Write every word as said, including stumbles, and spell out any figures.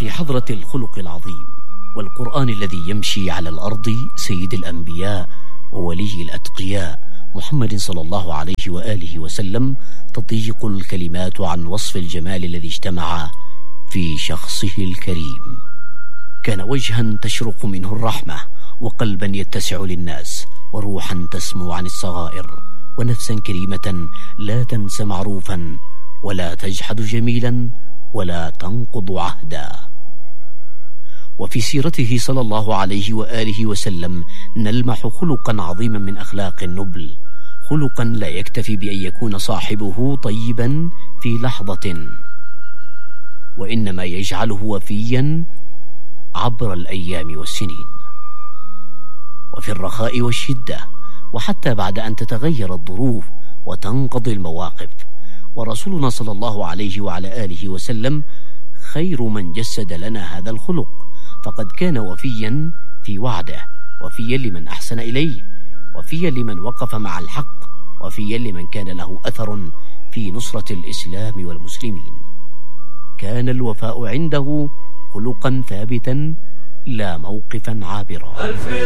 في حضرة الخلق العظيم والقرآن الذي يمشي على الأرض سيد الأنبياء وولي الأتقياء محمد صلى الله عليه وآله وسلم تضيق الكلمات عن وصف الجمال الذي اجتمع في شخصه الكريم. كان وجها تشرق منه الرحمة، وقلبا يتسع للناس، وروحا تسمو عن الصغائر، ونفسا كريمة لا تنسى معروفا ولا تجحد جميلا ولا تنقض عهدا. وفي سيرته صلى الله عليه وآله وسلم نلمح خلقا عظيما من أخلاق النبل، خلقا لا يكتفي بأن يكون صاحبه طيبا في لحظة، وإنما يجعله وفيا عبر الأيام والسنين، وفي الرخاء والشدة، وحتى بعد أن تتغير الظروف وتنقضي المواقف. ورسولنا صلى الله عليه وعلى آله وسلم خير من جسد لنا هذا الخلق، فقد كان وفيا في وعده، وفيا لمن أحسن إليه، وفيا لمن وقف مع الحق، وفيا لمن كان له أثر في نصرة الإسلام والمسلمين. كان الوفاء عنده خلقا ثابتا لا موقفا عابرا.